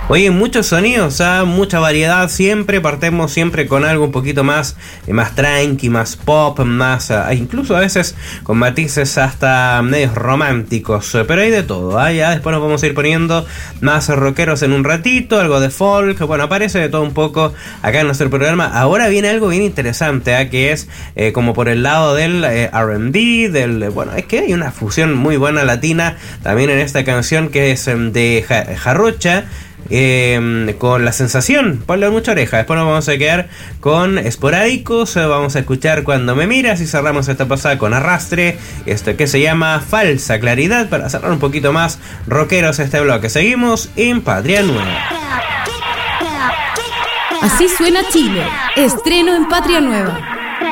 Oye, muchos sonidos, mucha variedad siempre. Partemos siempre con algo un poquito más tranqui, más pop, más incluso a veces con matices hasta medios románticos. Pero hay de todo, ya después nos vamos a ir poniendo más rockeros en un ratito, algo de folk. Bueno, aparece de todo un poco acá en nuestro programa. Ahora viene algo bien interesante, que es como por el lado del R&B, bueno, es que hay una fusión muy buena latina también en esta canción, que es de Jarrocha, con La Sensación. Ponle mucha oreja. Después nos vamos a quedar con Esporádicos, vamos a escuchar Cuando me miras y cerramos esta pasada con Arrastre, esto que se llama Falsa Claridad, para cerrar un poquito más rockeros este bloque. Seguimos en Patria Nueva. Así suena Chile, estreno en Patria Nueva.